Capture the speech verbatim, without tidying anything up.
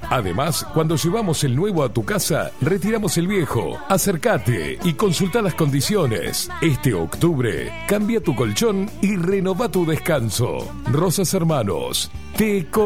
Además, cuando llevamos el nuevo a tu casa, retiramos el viejo. Acércate y consulta las condiciones. Este octubre, cambia tu colchón y renova tu descanso. Rosas Hermanos, te